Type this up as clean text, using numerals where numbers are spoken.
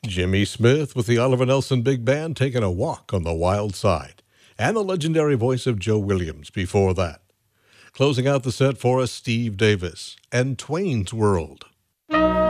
Jimmy Smith with the Oliver Nelson Big Band taking a walk on the wild side. And the legendary voice of Joe Williams before that. Closing out the set for us, Steve Davis and Twain's World.